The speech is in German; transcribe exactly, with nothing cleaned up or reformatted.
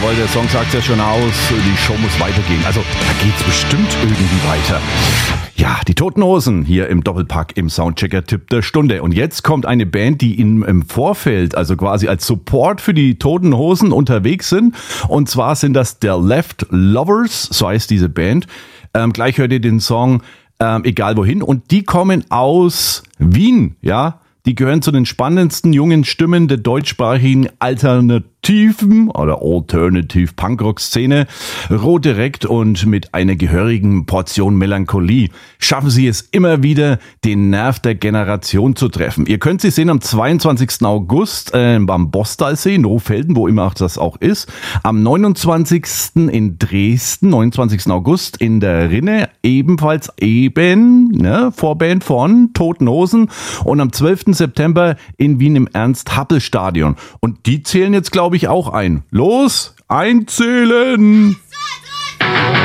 Jawohl, der Song sagt ja schon aus, die Show muss weitergehen. Also, da geht's bestimmt irgendwie weiter. Ja, die Toten Hosen hier im Doppelpack im Soundchecker-Tipp der Stunde. Und jetzt kommt eine Band, die in, im Vorfeld, also quasi als Support für die Toten Hosen unterwegs sind. Und zwar sind das der Left Lovers, so heißt diese Band. Ähm, gleich hört ihr den Song ähm, Egal wohin. Und die kommen aus Wien, ja. Die gehören zu den spannendsten jungen Stimmen der deutschsprachigen alternativen oder Alternative Punkrock-Szene. Roh direkt und mit einer gehörigen Portion Melancholie schaffen sie es immer wieder, den Nerv der Generation zu treffen. Ihr könnt sie sehen am zweiundzwanzigsten August äh, am Bostalsee, Nohfelden, wo immer das auch ist. Am neunundzwanzigsten in Dresden, neunundzwanzigsten August in der Rinne, ebenfalls eben, ne, Vorband von Toten Hosen. Und am zwölften September in Wien im Ernst-Happel-Stadion. Und die zählen jetzt, glaube ich, auch ein. Los, einzählen!